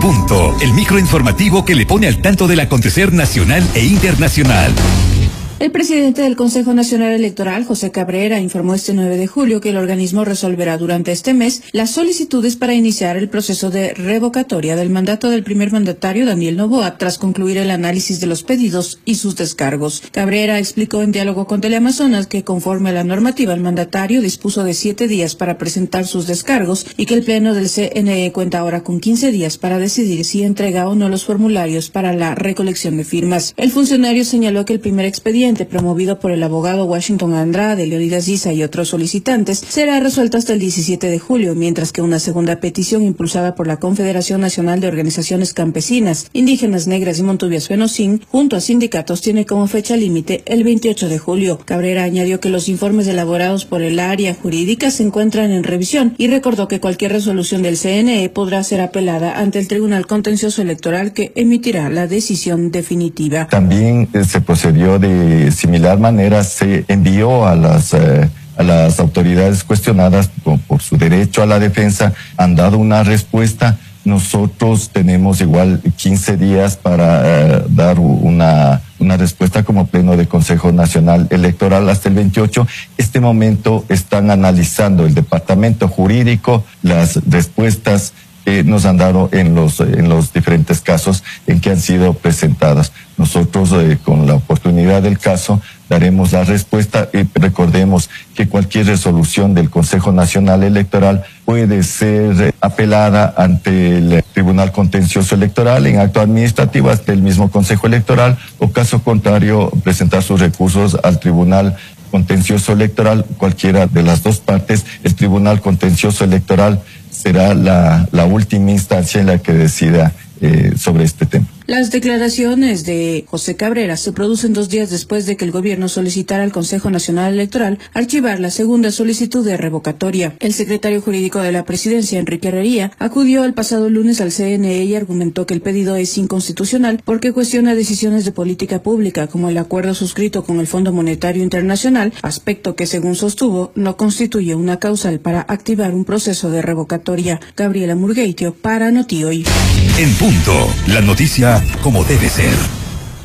Punto, el microinformativo que le pone al tanto del acontecer nacional e internacional. El presidente del Consejo Nacional Electoral, José Cabrera, informó este 9 de julio que el organismo resolverá durante este mes las solicitudes para iniciar el proceso de revocatoria del mandato del primer mandatario, Daniel Noboa, tras concluir el análisis de los pedidos y sus descargos. Cabrera explicó en diálogo con Teleamazonas que, conforme a la normativa, el mandatario dispuso de 7 días para presentar sus descargos y que el Pleno del CNE cuenta ahora con 15 días para decidir si entrega o no los formularios para la recolección de firmas. El funcionario señaló que el primer expediente promovido por el abogado Washington Andrade, Leonidas Giza y otros solicitantes será resuelto hasta el 17 de julio, mientras que una segunda petición impulsada por la Confederación Nacional de Organizaciones Campesinas, Indígenas Negras y Montubias Fenocin, junto a sindicatos, tiene como fecha límite el 28 de julio. Cabrera añadió que los informes elaborados por el área jurídica se encuentran en revisión y recordó que cualquier resolución del CNE podrá ser apelada ante el Tribunal Contencioso Electoral, que emitirá la decisión definitiva. También se procedió de similar manera, se envió a las autoridades cuestionadas por su derecho a la defensa, han dado una respuesta. Nosotros tenemos igual 15 días para dar una respuesta como Pleno de Consejo Nacional Electoral hasta el 28. Este momento están analizando el Departamento Jurídico las respuestas que nos han dado en los diferentes casos en que han sido presentadas. Nosotros, con la oportunidad del caso, daremos la respuesta y recordemos que cualquier resolución del Consejo Nacional Electoral puede ser apelada ante el Tribunal Contencioso Electoral en acto administrativo ante el mismo Consejo Electoral, o caso contrario, presentar sus recursos al Tribunal Contencioso Electoral. Cualquiera de las dos partes, el Tribunal Contencioso Electoral será la última instancia en la que decida sobre este tema. Las declaraciones de José Cabrera se producen 2 días después de que el gobierno solicitara al Consejo Nacional Electoral archivar la segunda solicitud de revocatoria. El secretario jurídico de la presidencia, Enrique Herrería, acudió el pasado lunes al CNE y argumentó que el pedido es inconstitucional porque cuestiona decisiones de política pública, como el acuerdo suscrito con el Fondo Monetario Internacional, aspecto que, según sostuvo, no constituye una causal para activar un proceso de revocatoria. Gabriela Murgueitio, para Noti Hoy. En punto, la noticia como debe ser.